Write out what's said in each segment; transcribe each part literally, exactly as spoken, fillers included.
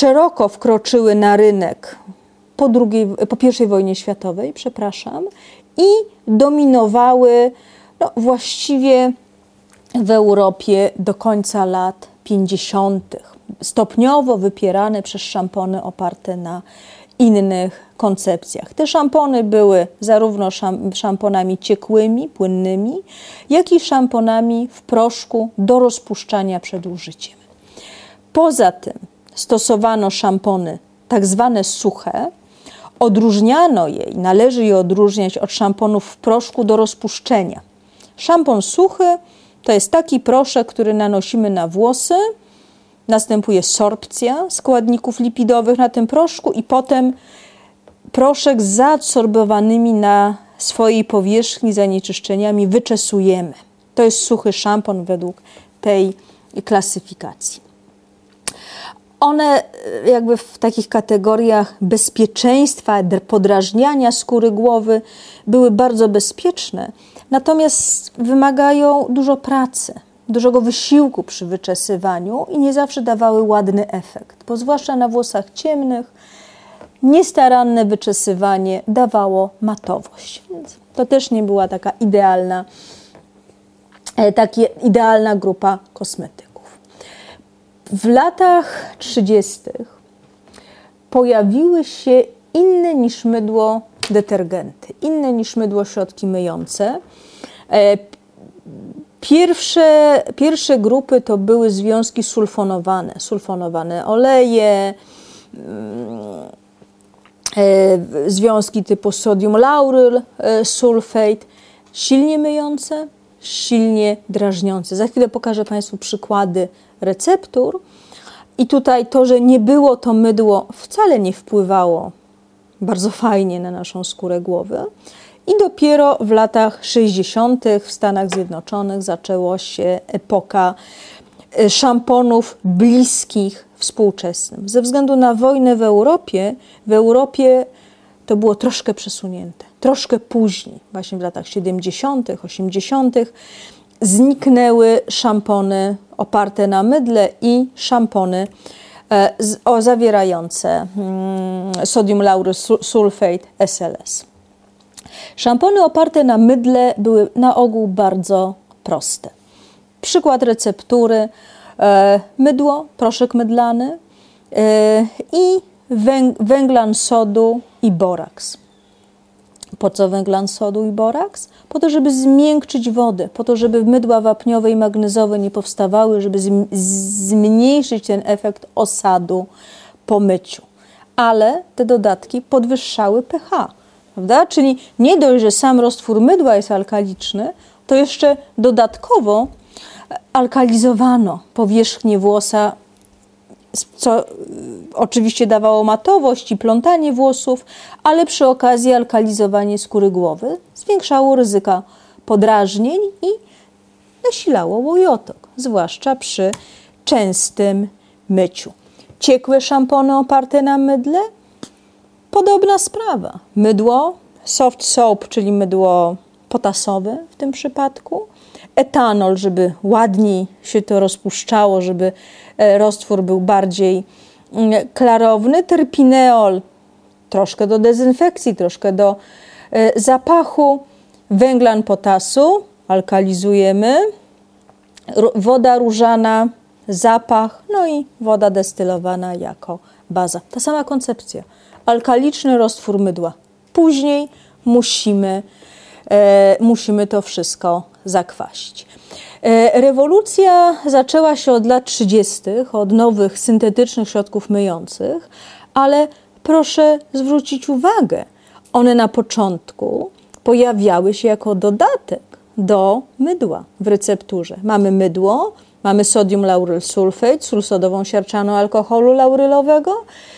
szeroko wkroczyły na rynek po, drugiej, po pierwszej wojnie światowej, przepraszam, i dominowały no, właściwie w Europie do końca lat pięćdziesiątych. Stopniowo wypierane przez szampony oparte na innych koncepcjach. Te szampony były zarówno szamponami ciekłymi, płynnymi, jak i szamponami w proszku do rozpuszczania przed użyciem. Poza tym stosowano szampony tak zwane suche. Odróżniano je i należy je odróżniać od szamponów w proszku do rozpuszczenia. Szampon suchy to jest taki proszek, który nanosimy na włosy, następuje sorpcja składników lipidowych na tym proszku i potem proszek z zaadsorbowanymi na swojej powierzchni zanieczyszczeniami wyczesujemy. To jest suchy szampon według tej klasyfikacji. One jakby w takich kategoriach bezpieczeństwa, podrażniania skóry głowy były bardzo bezpieczne, natomiast wymagają dużo pracy, dużego wysiłku przy wyczesywaniu i nie zawsze dawały ładny efekt, bo zwłaszcza na włosach ciemnych niestaranne wyczesywanie dawało matowość. Więc to też nie była taka idealna, taka idealna grupa kosmetyków. W latach trzydziestych pojawiły się inne niż mydło detergenty, inne niż mydło środki myjące. Pierwsze, pierwsze grupy to były związki sulfonowane, sulfonowane oleje, związki typu sodium lauryl sulfate, silnie myjące, silnie drażniące. Za chwilę pokażę Państwu przykłady receptur i tutaj to, że nie było to mydło, wcale nie wpływało bardzo fajnie na naszą skórę głowy. I dopiero w latach sześćdziesiątych w Stanach Zjednoczonych zaczęła się epoka szamponów bliskich współczesnym. Ze względu na wojnę w Europie, w Europie to było troszkę przesunięte, troszkę później, właśnie w latach siedemdziesiątych, osiemdziesiątych zniknęły szampony oparte na mydle i szampony e, z, o, zawierające mm, sodium lauryl sulfate S L S. Szampony oparte na mydle były na ogół bardzo proste. Przykład receptury: e, mydło, proszek mydlany e, i węg, węglan sodu i boraks. Po co węglan sodu i boraks? Po to, żeby zmiękczyć wodę, po to, żeby mydła wapniowe i magnezowe nie powstawały, żeby zmniejszyć ten efekt osadu po myciu. Ale te dodatki podwyższały pH, prawda? Czyli nie dość, że sam roztwór mydła jest alkaliczny, to jeszcze dodatkowo alkalizowano powierzchnię włosa, co oczywiście dawało matowość i plątanie włosów, ale przy okazji alkalizowanie skóry głowy zwiększało ryzyka podrażnień i nasilało łojotok, zwłaszcza przy częstym myciu. Ciekłe szampony oparte na mydle? Podobna sprawa. Mydło, soft soap, czyli mydło potasowe w tym przypadku, etanol, żeby ładniej się to rozpuszczało, żeby roztwór był bardziej klarowny, terpineol troszkę do dezynfekcji, troszkę do zapachu, węglan potasu, alkalizujemy, woda różana, zapach, no i woda destylowana jako baza. Ta sama koncepcja. Alkaliczny roztwór mydła. Później musimy, e, musimy to wszystko zakwasić. E, rewolucja zaczęła się od lat trzydziestych, od nowych syntetycznych środków myjących, ale proszę zwrócić uwagę, one na początku pojawiały się jako dodatek do mydła w recepturze. Mamy mydło, mamy sodium lauryl sulfate, sól sodową siarczaną alkoholu laurylowego,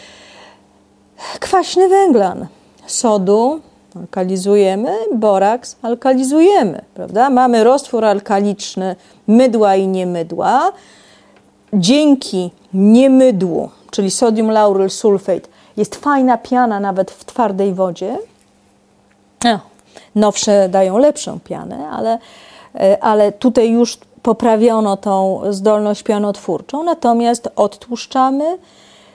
kwaśny węglan sodu, alkalizujemy, boraks, alkalizujemy, prawda? Mamy roztwór alkaliczny mydła i niemydła. Dzięki niemydłu, czyli sodium lauryl sulfate, jest fajna piana nawet w twardej wodzie. No, nowsze dają lepszą pianę, ale, ale tutaj już poprawiono tą zdolność pianotwórczą, natomiast odtłuszczamy,